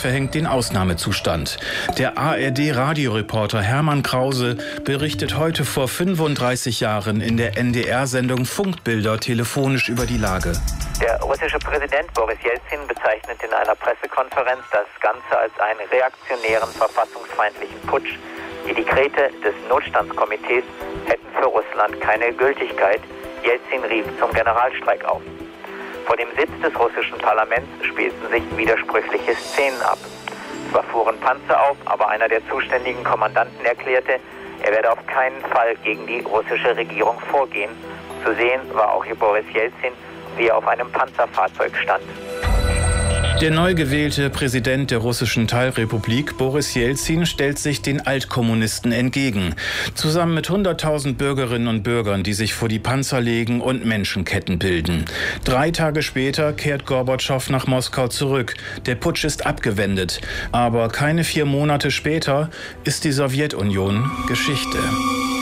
verhängt den Ausnahmezustand. Der ARD-Radioreporter Hermann Krause berichtet heute vor 35 Jahren in der NDR-Sendung Funkbilder telefonisch über die Lage. Der russische Präsident Boris Jelzin bezeichnet in einer Pressekonferenz das Ganze als einen reaktionären, verfassungsfeindlichen Putsch. Die Dekrete des Notstandskomitees hätten für Russland keine Gültigkeit. Jelzin rief zum Generalstreik auf. Vor dem Sitz des russischen Parlaments spielten sich widersprüchliche Szenen ab. Zwar fuhren Panzer auf, aber einer der zuständigen Kommandanten erklärte, er werde auf keinen Fall gegen die russische Regierung vorgehen. Zu sehen war auch Boris Jelzin, wie er auf einem Panzerfahrzeug stand. Der neu gewählte Präsident der russischen Teilrepublik, Boris Jelzin, stellt sich den Altkommunisten entgegen. Zusammen mit 100.000 Bürgerinnen und Bürgern, die sich vor die Panzer legen und Menschenketten bilden. 3 Tage später kehrt Gorbatschow nach Moskau zurück. Der Putsch ist abgewendet. Aber keine 4 Monate später ist die Sowjetunion Geschichte.